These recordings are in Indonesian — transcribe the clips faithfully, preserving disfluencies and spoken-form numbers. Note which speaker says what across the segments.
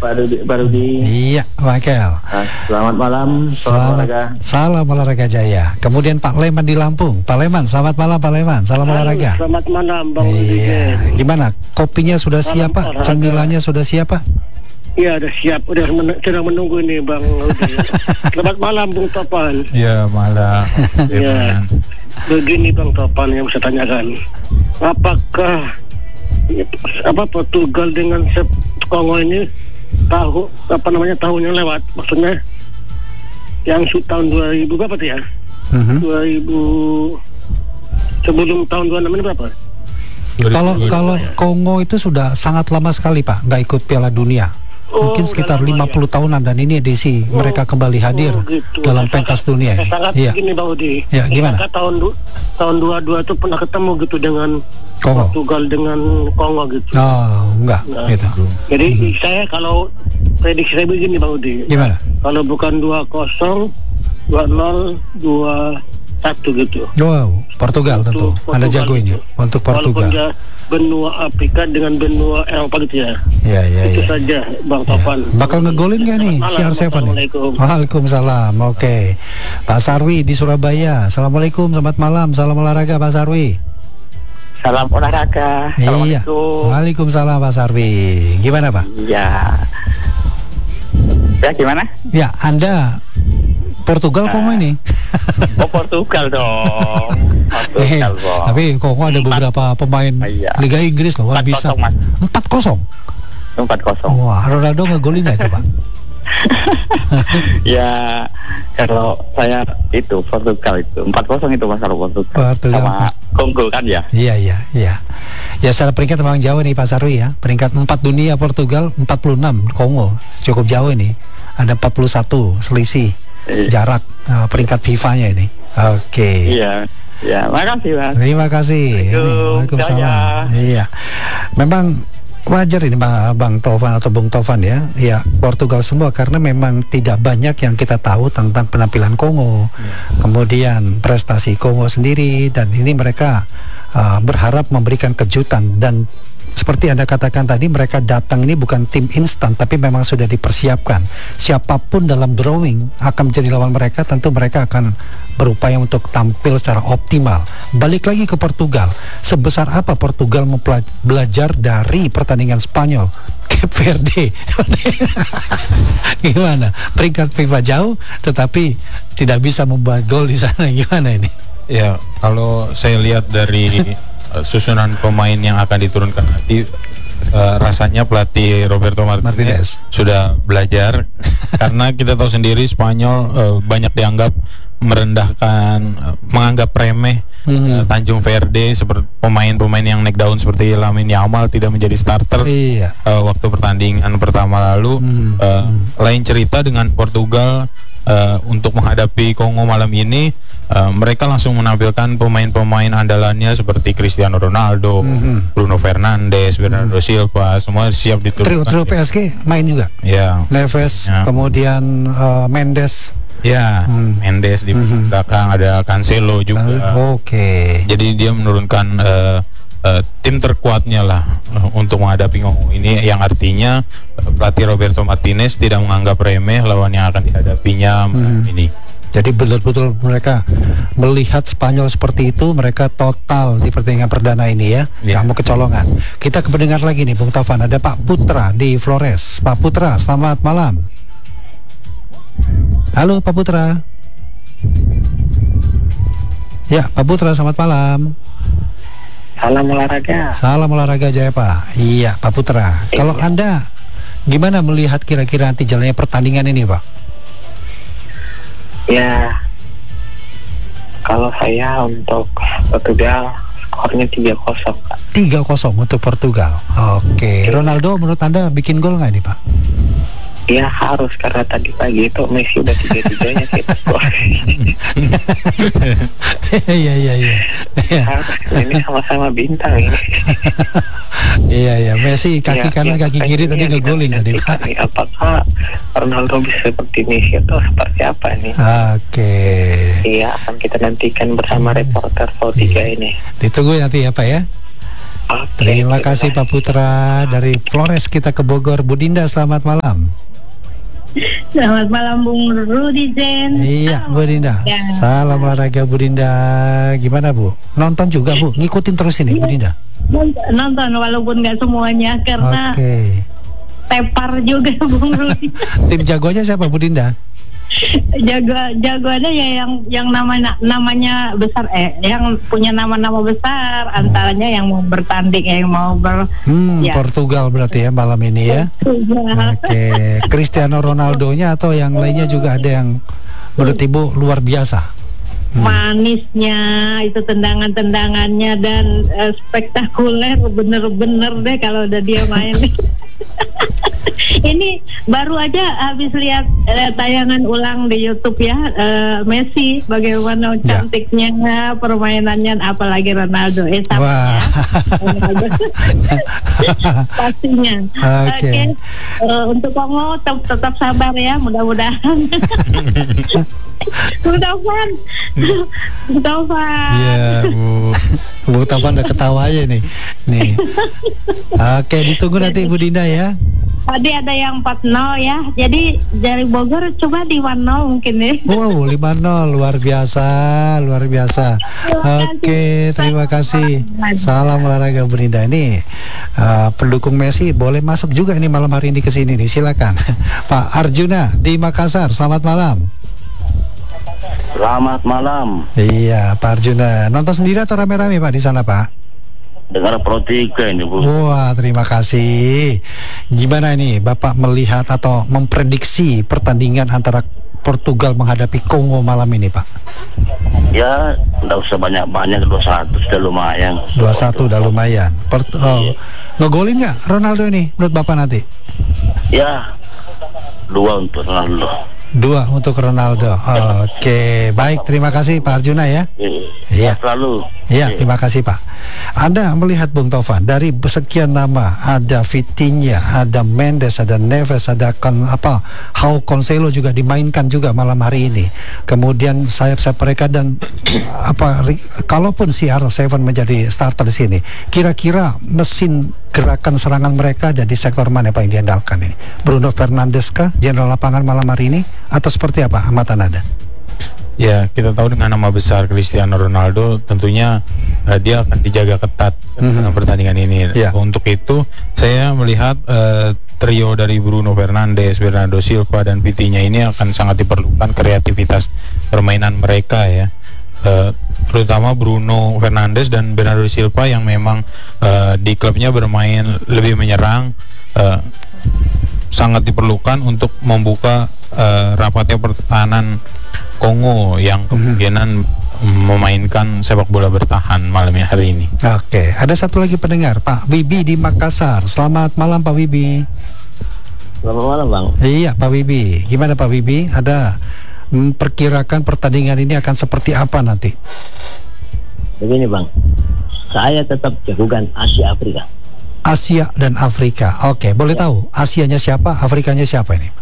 Speaker 1: Pak Rudi. Pak Rudi.
Speaker 2: Iya, Michael.
Speaker 1: Nah, selamat malam.
Speaker 2: Selamat olahraga. Salam olahraga Jaya. Kemudian Pak Leman di Lampung. Pak Leman, selamat malam Pak Leman. Salam Halo, olahraga.
Speaker 3: Selamat malam Bang Rudi.
Speaker 2: Iya. Gimana? Kopinya sudah siap Pak? Cemilannya sudah siap Pak?
Speaker 3: Iya, sudah siap. Udah men- sedang menunggu ini Bang Rudi. Selamat malam Bung Topan.
Speaker 4: Iya, malam.
Speaker 3: Iya. Begini Bang Topan yang saya tanyakan. Apakah apa Portugal dengan Kongo ini tahu apa namanya tahun yang lewat, maksudnya yang su- tahun dua ribu berapa tuh ya?
Speaker 2: Mm-hmm.
Speaker 3: dua ribu sebelum tahun dua puluh enam ini berapa?
Speaker 2: Kalau kalau Kongo itu sudah sangat lama sekali Pak, nggak ikut Piala Dunia.
Speaker 3: Oh,
Speaker 2: Mungkin sekitar lima puluh ya. tahunan, dan ini edisi oh, mereka kembali hadir oh, gitu. dalam pentas dunia ini.
Speaker 3: Sangat
Speaker 2: iya.
Speaker 3: begini Bang Udi.
Speaker 2: Ya, gimana?
Speaker 3: Tahun du- tahun dua puluh dua itu pernah ketemu gitu dengan
Speaker 2: Kongo.
Speaker 3: Portugal dengan Kongo gitu.
Speaker 2: Oh, enggak nah, gitu.
Speaker 3: Jadi mm-hmm. saya kalau prediksi saya begini Bang Udi.
Speaker 2: Gimana?
Speaker 3: Kalau bukan dua kosong, dua nol, dua satu gitu.
Speaker 2: Wow, Portugal tentu. Portugal Anda jago ini untuk Portugal.
Speaker 3: Walaupun benua Afrika dengan benua Eropa gitu ya.
Speaker 2: Ya, ya,
Speaker 3: itu
Speaker 2: ya.
Speaker 3: saja Bang Topan.
Speaker 2: Ya. Bakal ngegolin gak nih C R tujuh nih? Waalaikumsalam. Oke. Okay. Pak Sarwi di Surabaya. Assalamualaikum, selamat malam. Salam olahraga Pak Sarwi.
Speaker 1: Salam olahraga.
Speaker 2: Iya. Waalaikumsalam Pak Sarwi. Gimana Pak?
Speaker 1: Iya. Ya gimana?
Speaker 2: Ya, Anda Portugal uh, Kongo ini.
Speaker 1: Oh Portugal dong. Portugal,
Speaker 2: eh, tapi Kongo ada beberapa pemain iya. Liga Inggris loh,
Speaker 1: empat
Speaker 2: bisa empat kosong.
Speaker 1: empat kosong.
Speaker 2: Wah, Ronaldo ngegolin nggak itu Pak?
Speaker 1: Ya kalau saya itu Portugal itu empat kosong itu Mas, kalau Portugal.
Speaker 2: Portugal
Speaker 1: sama Kongo kan ya.
Speaker 2: Iya iya iya. Ya secara peringkat memang jauh nih Pak Sarwi ya. Peringkat empat dunia Portugal, empat puluh enam Kongo. Cukup jauh ini. Ada empat puluh satu selisih iya. jarak uh, peringkat FIFA-nya ini. Oke. Okay.
Speaker 1: Iya. Ya, makasih Mas.
Speaker 2: Terima kasih. Waalaikumsalam. Iya. Memang wajar ini Bang, Bang Tovan atau Bung Tovan ya. Ya, Portugal semua karena memang tidak banyak yang kita tahu tentang penampilan Kongo. Ya. Kemudian prestasi Kongo sendiri, dan ini mereka uh, berharap memberikan kejutan, dan seperti Anda katakan tadi, mereka datang ini bukan tim instan, tapi memang sudah dipersiapkan. Siapapun dalam drawing akan menjadi lawan mereka, tentu mereka akan berupaya untuk tampil secara optimal. Balik lagi ke Portugal, sebesar apa Portugal mempelaj- belajar dari pertandingan Spanyol, Cape Verde? Gimana? Peringkat FIFA jauh, tetapi tidak bisa membuat gol di sana. Gimana ini?
Speaker 4: Ya, kalau saya lihat dari susunan pemain yang akan diturunkan nanti, uh, rasanya pelatih Roberto Martinez, Martinez. sudah belajar karena kita tahu sendiri Spanyol uh, banyak dianggap merendahkan, uh, menganggap remeh mm-hmm. uh, Tanjung Verde, seperti pemain-pemain yang naik daun seperti Lamine Yamal tidak menjadi starter
Speaker 2: iya.
Speaker 4: uh, waktu pertandingan pertama lalu. Mm-hmm. uh, lain cerita dengan Portugal. Uh, untuk menghadapi Kongo malam ini, uh, mereka langsung menampilkan pemain-pemain andalannya seperti Cristiano Ronaldo, mm-hmm. Bruno Fernandes, Bernardo mm-hmm. Silva, semua siap diturunkan.
Speaker 2: Trio P S G main juga.
Speaker 4: Ya.
Speaker 2: Neves, ya. Kemudian uh, Mendes.
Speaker 4: Ya, hmm. Mendes di mm-hmm. belakang, ada Cancelo juga.
Speaker 2: Oke. Okay.
Speaker 4: Jadi dia menurunkan uh, Uh, tim terkuatnya lah uh, untuk menghadapi Kongo ini, yang artinya uh, pelatih Roberto Martinez tidak menganggap remeh lawan yang akan dihadapinya hmm. ini.
Speaker 2: Jadi betul-betul mereka melihat Spanyol seperti itu, mereka total di pertandingan perdana ini ya, yeah. Kamu kecolongan. Kita ke pendengar lagi nih Bung Taufan, ada Pak Putra di Flores. Pak Putra, selamat malam. Halo Pak Putra. Ya Pak Putra, selamat malam.
Speaker 1: Salam olahraga.
Speaker 2: Salam olahraga Jaya Pak. Iya Pak Putra. Iya. Kalau Anda gimana melihat kira-kira nanti jalannya pertandingan ini Pak?
Speaker 1: Ya, kalau saya untuk Portugal skornya tiga kosong Pak.
Speaker 2: tiga kosong untuk Portugal. Oke. Ronaldo menurut Anda bikin gol nggak nih Pak?
Speaker 1: Ya harus, karena tadi pagi itu Messi udah tiga-tiganya kita skor.
Speaker 2: Iya iya iya.
Speaker 1: Harus, ini sama-sama bintang ini.
Speaker 2: Iya iya, Messi kaki ya, kanan ya, kaki kiri tadi ngegolin tadi Pak.
Speaker 1: Apakah Ronaldo bisa seperti Messi atau seperti apa nih?
Speaker 2: Oke.
Speaker 1: Iya, akan kita nantikan bersama reporter Pro tiga
Speaker 2: iya.
Speaker 1: ini.
Speaker 2: Ditunggu nanti ya Pak ya. Terima kasih Pak Putra. Dari Flores kita ke Bogor. Bu Dinda, selamat malam.
Speaker 5: Selamat malam Bung Rudi Zen.
Speaker 2: Iya Bu Dinda.
Speaker 5: Ya.
Speaker 2: Salam olahraga Bu Dinda. Gimana Bu? Nonton juga Bu? Ngikutin terus ini Bu Dinda?
Speaker 5: Nonton walaupun nggak semuanya karena
Speaker 2: Oke.
Speaker 5: tepar juga Bung Rudi.
Speaker 2: Tim jagonya siapa Bu Dinda?
Speaker 5: Jago jagoannya ya yang yang namanya namanya besar eh yang punya nama-nama besar, antaranya yang mau bertanding yang mau ber
Speaker 2: Hmm,
Speaker 5: ya.
Speaker 2: Portugal berarti ya malam ini ya. Oke, Cristiano Ronaldo-nya atau yang lainnya juga ada yang menurut Ibu luar biasa? Hmm.
Speaker 5: Manisnya itu tendangan-tendangannya dan eh, spektakuler bener-bener deh kalau udah dia main. Ini baru aja habis lihat eh, tayangan ulang di YouTube ya, eh, Messi bagaimana
Speaker 2: Ya.
Speaker 5: cantiknya permainannya, apalagi Ronaldo. Eh, sama
Speaker 2: Wah.
Speaker 5: ya. Pastinya.
Speaker 2: Oke.
Speaker 5: Oke. Eh, untuk Kongo tetap, tetap sabar ya, mudah-mudahan. Bu Taufan, Bu Taufan.
Speaker 4: Iya, Bu.
Speaker 2: Bu Taufan udah ketawa aja nih. Nih. Oke, ditunggu nanti Bu Dinda ya.
Speaker 5: Tadi ada yang empat nol ya. Jadi dari Bogor coba di satu nol mungkin ya.
Speaker 2: Wow, lima nol luar biasa, luar biasa. Oke, terima kasih. Salam olahraga Bu Dinda. Ini uh, pendukung Messi boleh masuk juga ini malam hari ini ke sini nih. Silakan. Pak Arjuna di Makassar. Selamat malam.
Speaker 1: Selamat malam.
Speaker 2: Iya, Pak Arjuna. Nonton sendiri atau rame-rame Pak di sana Pak?
Speaker 1: Dengar Pro tiga ini Bu.
Speaker 2: Wah, terima kasih. Gimana ini Bapak melihat atau memprediksi pertandingan antara Portugal menghadapi Kongo malam ini Pak?
Speaker 1: Ya, nggak usah banyak-banyak, dua satu sudah lumayan.
Speaker 2: dua satu udah lumayan. Port- oh, ngegolin nggak Ronaldo ini menurut Bapak nanti?
Speaker 1: Ya, dua untuk Ronaldo.
Speaker 2: Dua untuk Ronaldo. Oke, baik. Terima kasih Pak Arjuna ya. Iya.
Speaker 1: Selalu.
Speaker 2: Iya, terima kasih Pak. Anda melihat Bung Taufan dari sekian nama, ada Vitinha, ada Mendes, ada Neves, ada kan apa, How Cancelo juga dimainkan juga malam hari ini. Kemudian sayap-sayap mereka dan apa, kalaupun C R tujuh menjadi starter di sini, kira-kira mesin gerakan serangan mereka ada di sektor mana Pak yang diandalkan ini? Bruno Fernandes kah, jenderal lapangan malam hari ini, atau seperti apa amatan Anda?
Speaker 4: Ya, kita tahu dengan nama besar Cristiano Ronaldo, tentunya uh, dia akan dijaga ketat
Speaker 2: Mm-hmm.
Speaker 4: dalam pertandingan ini.
Speaker 2: Yeah.
Speaker 4: Untuk itu, saya melihat uh, trio dari Bruno Fernandes, Bernardo Silva, dan Vitinha ini akan sangat diperlukan kreativitas permainan mereka ya. Uh, terutama Bruno Fernandes dan Bernardo Silva yang memang uh, di klubnya bermain lebih menyerang, uh, sangat diperlukan untuk membuka uh, rapatnya pertahanan Kongo yang kemungkinan memainkan sepak bola bertahan malam hari ini.
Speaker 2: Oke, ada satu lagi pendengar, Pak Wibi di Makassar. Selamat malam Pak Wibi.
Speaker 1: Selamat malam Bang.
Speaker 2: Iya Pak Wibi, gimana Pak Wibi? Ada memperkirakan pertandingan ini akan seperti apa nanti?
Speaker 6: Begini Bang, saya tetap jagokan Asia Afrika.
Speaker 2: Asia dan Afrika. Oke, boleh tahu Asianya siapa, Afrikanya siapa ini?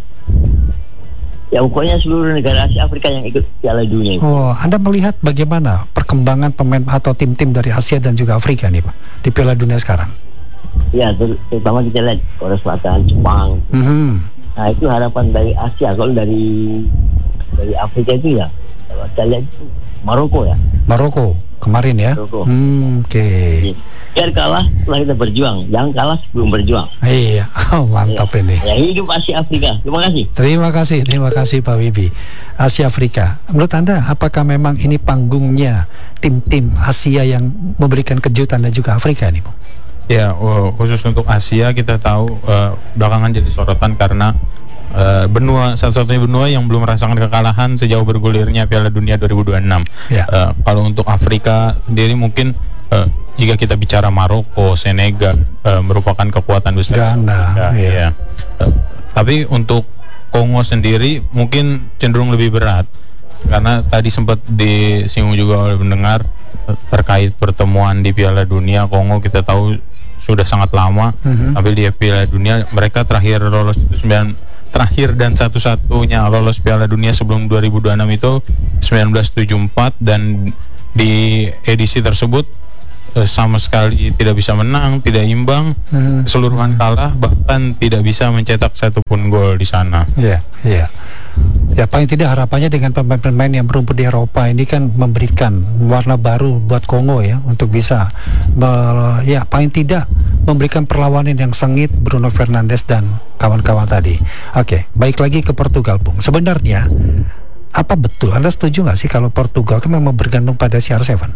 Speaker 6: Ya pokoknya seluruh negara Asia Afrika yang ikut Piala Dunia.
Speaker 2: Oh, Anda melihat bagaimana perkembangan pemain atau tim-tim dari Asia dan juga Afrika nih Pak di Piala Dunia sekarang?
Speaker 6: Ya ter terutama kita lihat Korea Selatan, Jepang.
Speaker 2: Mm-hmm.
Speaker 6: Nah itu harapan dari Asia. Kalau dari dari Afrika itu ya, kalau kita lihat Maroko ya.
Speaker 2: Maroko kemarin ya.
Speaker 6: Maroko.
Speaker 2: Hmm, Oke. Okay.
Speaker 6: Biar kalah setelah kita berjuang, jangan kalah sebelum berjuang.
Speaker 2: Iya, oh, mantap
Speaker 6: ya.
Speaker 2: ini.
Speaker 6: Ya hidup Asia Afrika. Terima kasih.
Speaker 2: Terima kasih, terima kasih Pak Wibi. Asia Afrika. Menurut Anda, apakah memang ini panggungnya tim-tim Asia yang memberikan kejutan dan juga Afrika nih, Bu?
Speaker 4: Ya, uh, khusus untuk Asia kita tahu uh, belakangan jadi sorotan karena uh, benua satu-satunya benua yang belum merasakan kekalahan sejauh bergulirnya Piala Dunia dua ribu dua puluh enam.
Speaker 2: Ya.
Speaker 4: Uh, kalau untuk Afrika sendiri mungkin uh, jika kita bicara Maroko, Senegal uh, merupakan kekuatan besar.
Speaker 2: Ghana,
Speaker 4: ya,
Speaker 2: ya.
Speaker 4: ya. Uh, tapi untuk Kongo sendiri mungkin cenderung lebih berat karena tadi sempat disinggung juga oleh pendengar uh, terkait pertemuan di Piala Dunia. Kongo kita tahu sudah sangat lama, mm-hmm. tapi di Piala Dunia mereka terakhir lolos itu sembilan terakhir dan satu-satunya lolos Piala Dunia sebelum dua ribu dua puluh enam itu seribu sembilan ratus tujuh puluh empat, dan di edisi tersebut uh, sama sekali tidak bisa menang, tidak imbang, hmm. keseluruhan kalah, bahkan tidak bisa mencetak satupun gol di sana.
Speaker 2: Iya, yeah, iya. Yeah. Ya paling tidak harapannya dengan pemain-pemain yang berumput di Eropa ini kan memberikan warna baru buat Kongo ya, untuk bisa ber, ya paling tidak memberikan perlawanan yang sengit Bruno Fernandes dan kawan-kawan tadi. Oke, baik lagi ke Portugal, Bung. Sebenarnya apa betul Anda setuju nggak sih kalau Portugal itu memang bergantung pada C R tujuh?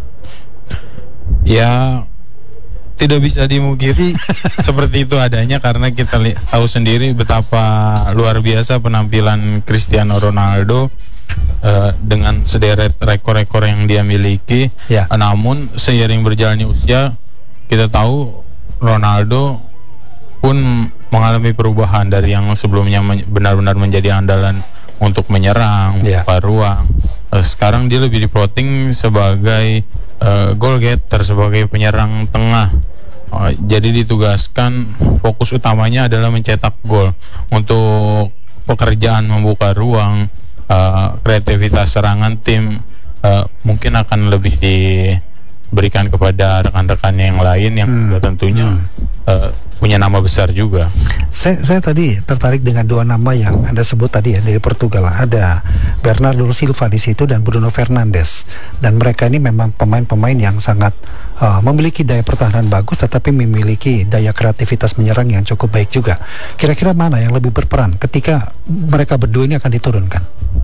Speaker 4: Ya tidak bisa dimungkiri seperti itu adanya, karena kita li- tahu sendiri betapa luar biasa penampilan Cristiano Ronaldo uh, dengan sederet rekor-rekor yang dia miliki. Ya. Uh, namun seiring berjalannya usia, kita tahu Ronaldo pun mengalami perubahan dari yang sebelumnya men- benar-benar menjadi andalan untuk menyerang, ya. membuka ruang. Uh, sekarang dia lebih diplotting sebagai Uh, goal getter, sebagai penyerang tengah. uh, Jadi ditugaskan, fokus utamanya adalah mencetak gol. Untuk pekerjaan membuka ruang, uh, kreativitas serangan tim uh, mungkin akan lebih diberikan kepada rekan-rekannya yang lain yang hmm. juga tentunya hmm. uh, punya nama besar juga.
Speaker 2: Saya, saya tadi tertarik dengan dua nama yang Anda sebut tadi ya dari Portugal. Ada Bernardo Silva di situ dan Bruno Fernandes. Dan mereka ini memang pemain-pemain yang sangat uh, memiliki daya pertahanan bagus, tetapi memiliki daya kreativitas menyerang yang cukup baik juga. Kira-kira mana yang lebih berperan ketika mereka berdua ini akan diturunkan?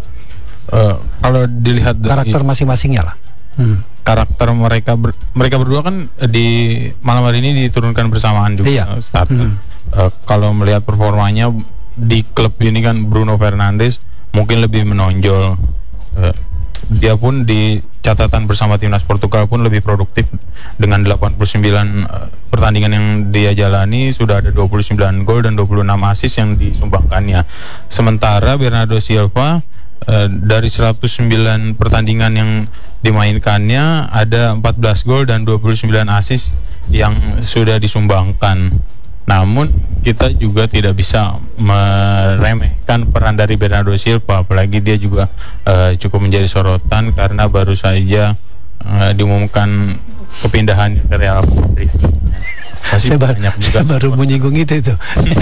Speaker 4: Uh, kalau dilihat dari
Speaker 2: karakter masing-masingnya lah. Hmm.
Speaker 4: Karakter mereka ber, mereka berdua kan di malam hari ini diturunkan bersamaan juga.
Speaker 2: Iya.
Speaker 4: Start.
Speaker 2: Hmm.
Speaker 4: Uh, kalau melihat performanya di klub ini kan Bruno Fernandes mungkin lebih menonjol. Uh, dia pun di catatan bersama timnas Portugal pun lebih produktif dengan delapan puluh sembilan uh, pertandingan yang dia jalani, sudah ada dua puluh sembilan gol dan dua puluh enam assist yang disumbangkannya. Sementara Bernardo Silva uh, dari seratus sembilan pertandingan yang dimainkannya ada empat belas gol dan dua puluh sembilan assist yang sudah disumbangkan. Namun kita juga tidak bisa meremehkan peran dari Bernardo Silva, apalagi dia juga uh, cukup menjadi sorotan karena baru saja uh, diumumkan kepindahan ke Real Madrid.
Speaker 2: Saya, bar saya baru menyinggung itu itu.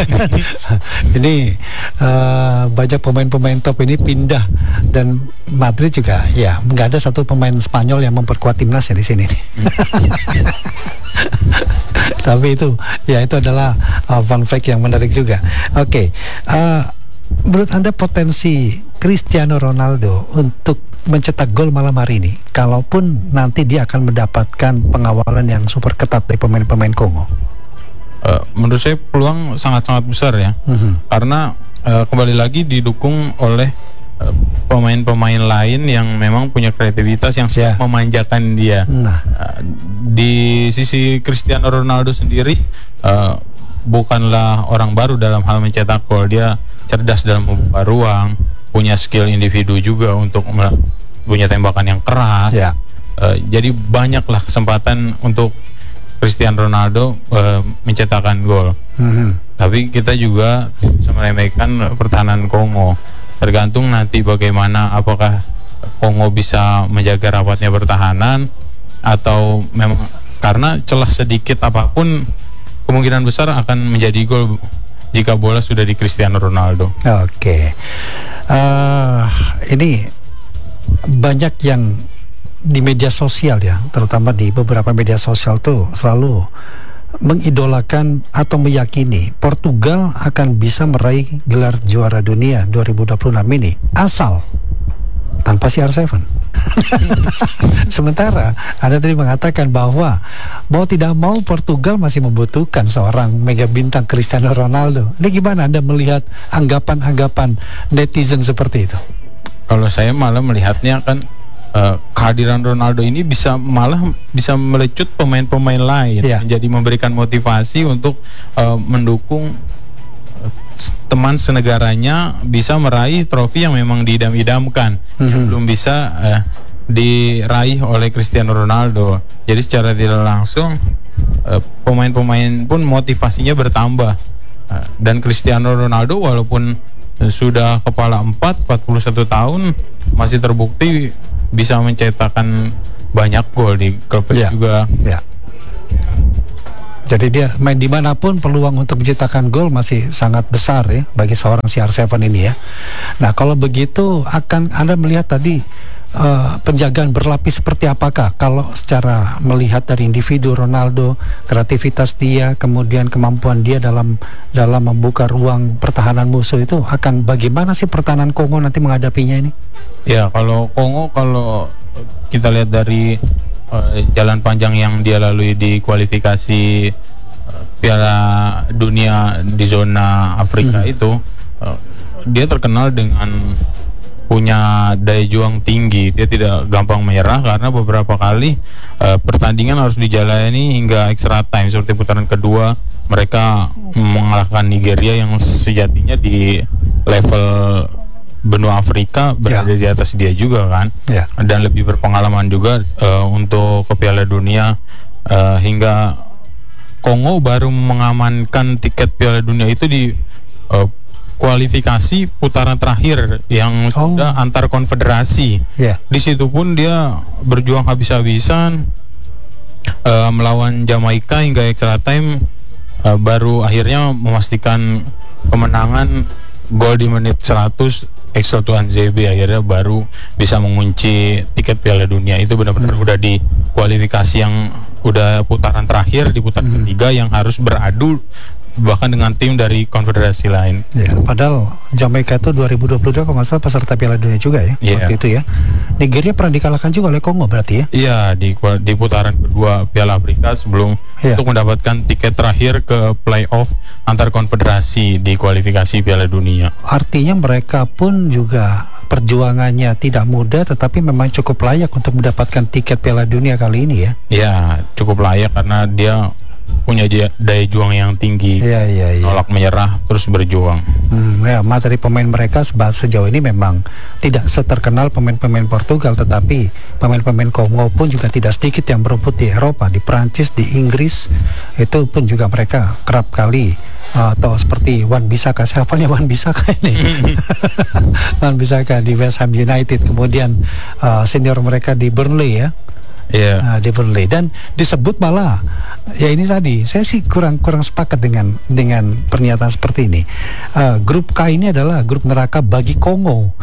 Speaker 2: Ini uh, banyak pemain-pemain top ini pindah, dan Madrid juga ya nggak ada satu pemain Spanyol yang memperkuat timnas ya di sini. Tapi itu ya itu adalah uh, fun fact yang menarik juga. Oke, okay. uh, menurut Anda potensi Cristiano Ronaldo untuk mencetak gol malam hari ini, kalaupun nanti dia akan mendapatkan pengawalan yang super ketat dari pemain-pemain Kongo?
Speaker 4: Uh, menurut saya peluang sangat-sangat besar ya, mm-hmm. karena uh, kembali lagi didukung oleh uh, pemain-pemain lain yang memang punya kreativitas yang yeah. memanjakan dia. Nah. Uh, di sisi Cristiano Ronaldo sendiri uh, bukanlah orang baru dalam hal mencetak gol. Dia cerdas dalam membuka ruang, punya skill individu juga untuk punya tembakan yang keras. Yeah. Uh, jadi banyaklah kesempatan untuk Cristiano Ronaldo uh, mencetakkan gol. Mm-hmm. Tapi kita juga bisa meremehkan pertahanan Kongo. Tergantung nanti bagaimana, apakah Kongo bisa menjaga rapatnya pertahanan atau memang karena celah sedikit apapun kemungkinan besar akan menjadi gol jika bola sudah di Cristiano Ronaldo.
Speaker 2: Oke, okay. uh, ini banyak yang di media sosial ya, terutama di beberapa media sosial tuh selalu mengidolakan atau meyakini Portugal akan bisa meraih gelar juara dunia dua ribu dua puluh enam ini asal tanpa C R tujuh. Sementara Anda tadi mengatakan bahwa mau tidak mau Portugal masih membutuhkan seorang mega bintang Cristiano Ronaldo. Ini gimana Anda melihat anggapan-anggapan netizen seperti itu?
Speaker 4: Kalau saya malah melihatnya kan Uh, kehadiran Ronaldo ini bisa malah bisa melecut pemain-pemain lain, yeah. menjadi memberikan motivasi untuk uh, mendukung uh, teman senegaranya bisa meraih trofi yang memang diidam-idamkan, mm-hmm. yang belum bisa uh, diraih oleh Cristiano Ronaldo. Jadi secara tidak langsung uh, pemain-pemain pun motivasinya bertambah, uh, dan Cristiano Ronaldo walaupun uh, sudah kepala empat, empat puluh satu tahun masih terbukti bisa mencetakkan banyak gol di klub
Speaker 2: yeah.
Speaker 4: juga.
Speaker 2: Yeah. Jadi dia main dimanapun peluang untuk menciptakan gol masih sangat besar ya bagi seorang C R tujuh ini ya. Nah kalau begitu akan Anda melihat tadi uh, penjagaan berlapis seperti apakah kalau secara melihat dari individu Ronaldo, kreativitas dia, kemudian kemampuan dia dalam dalam membuka ruang pertahanan musuh itu akan bagaimana sih pertahanan Kongo nanti menghadapinya ini?
Speaker 4: Ya kalau Kongo kalau kita lihat dari uh, jalan panjang yang dia lalui di kualifikasi uh, Piala Dunia di zona Afrika hmm. itu uh, dia terkenal dengan punya daya juang tinggi. Dia tidak gampang menyerah karena beberapa kali uh, pertandingan harus dijalani hingga extra time. Seperti putaran kedua mereka mengalahkan Nigeria yang sejatinya di level benua Afrika berada yeah. di atas dia juga kan, yeah. dan lebih berpengalaman juga uh, untuk ke Piala Dunia uh, hingga Kongo baru mengamankan tiket Piala Dunia itu di uh, kualifikasi putaran terakhir yang oh. sudah antar konfederasi. Yeah. Di situ pun dia berjuang habis-habisan uh, melawan Jamaika hingga extra time, uh, baru akhirnya memastikan kemenangan gol di menit seratus. Extra Tuan Z B akhirnya baru bisa mengunci tiket Piala Dunia. Itu benar-benar hmm. udah di kualifikasi yang udah putaran terakhir, di putaran hmm. ketiga yang harus beradu bahkan dengan tim dari konfederasi lain.
Speaker 2: Ya, padahal Jamaika itu dua ribu dua puluh dua kalau nggak salah peserta Piala Dunia juga ya, yeah. waktu itu ya. Nigeria pernah dikalahkan juga oleh Kongo berarti ya?
Speaker 4: Iya, di di putaran kedua Piala Afrika sebelum yeah. untuk mendapatkan tiket terakhir ke playoff antar konfederasi di kualifikasi Piala Dunia.
Speaker 2: Artinya mereka pun juga perjuangannya tidak mudah, tetapi memang cukup layak untuk mendapatkan tiket Piala Dunia kali ini ya?
Speaker 4: Iya, cukup layak karena dia punya daya juang yang tinggi,
Speaker 2: ya, ya, ya.
Speaker 4: nolak menyerah, terus berjuang.
Speaker 2: Hmm, ya, materi pemain mereka sejauh ini memang tidak seterkenal pemain-pemain Portugal, tetapi pemain-pemain Kongo pun juga tidak sedikit yang berebut di Eropa, di Prancis, di Inggris, itu pun juga mereka kerap kali uh, atau seperti Wan Bissaka, siapanya Wan Bissaka ini, Wan Bissaka di West Ham United, kemudian uh, senior mereka di Burnley ya.
Speaker 4: Yeah.
Speaker 2: Nah, di Burnley, dan disebut malah ya ini tadi saya sih kurang kurang sepakat dengan dengan pernyataan seperti ini. Uh, grup K ini adalah grup neraka bagi Kongo.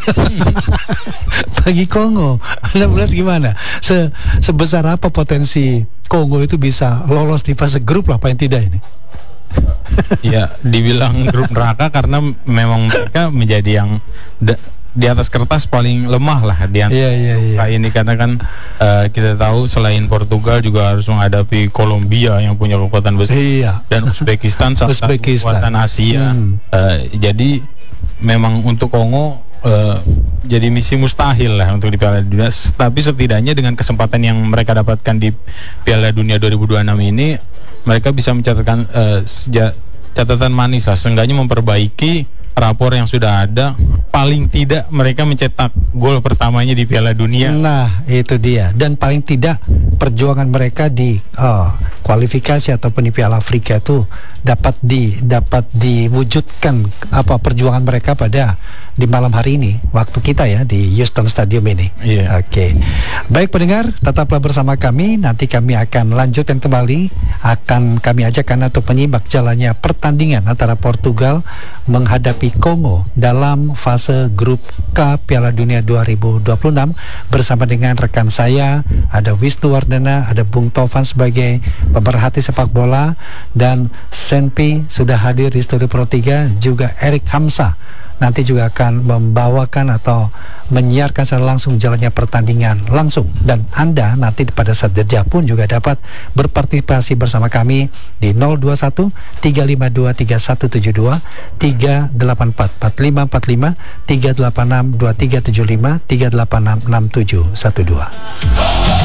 Speaker 2: Bagi Kongo, Anda melihat gimana? Se sebesar apa potensi Kongo itu bisa lolos di fase grup lah paling tidak ini?
Speaker 4: Ya, dibilang grup neraka karena memang mereka menjadi yang di atas kertas paling lemah lah di antara yeah, yeah, yeah. ini, karena kan uh, kita tahu selain Portugal juga harus menghadapi Kolombia yang punya kekuatan besar, yeah. dan Uzbekistan salah satu kekuatan Asia. hmm. uh, jadi memang untuk Kongo uh, jadi misi mustahil lah untuk di Piala Dunia, tapi setidaknya dengan kesempatan yang mereka dapatkan di Piala Dunia dua ribu dua puluh enam ini mereka bisa mencatatkan uh, catatan manis lah, seenggaknya memperbaiki rapor yang sudah ada. Paling tidak mereka mencetak gol pertamanya di Piala Dunia.
Speaker 2: Nah itu dia, dan paling tidak perjuangan mereka di uh, kualifikasi ataupun di Piala Afrika itu dapat di dapat diwujudkan apa perjuangan mereka pada di malam hari ini waktu kita ya di Houston Stadium ini.
Speaker 4: Yeah.
Speaker 2: Oke, okay. Baik pendengar, tetaplah bersama kami. Nanti kami akan lanjutkan kembali, akan kami ajak Anda untuk menyimak jalannya pertandingan antara Portugal menghadapi Kongo dalam fase grup K Piala Dunia dua ribu dua puluh enam bersama dengan rekan saya, ada Wisnu Wardana, ada Bung Tovan sebagai pemerhati sepak bola, dan Senpi sudah hadir di Studio Pro tiga, juga Erik Hamzah nanti juga akan membawakan atau menyiarkan secara langsung jalannya pertandingan langsung, dan Anda nanti pada saat jeda pun juga dapat berpartisipasi bersama kami di nol dua satu tiga lima dua tiga satu tujuh dua, tiga delapan empat empat lima empat lima, tiga delapan enam dua tiga tujuh lima, tiga delapan enam enam tujuh satu dua.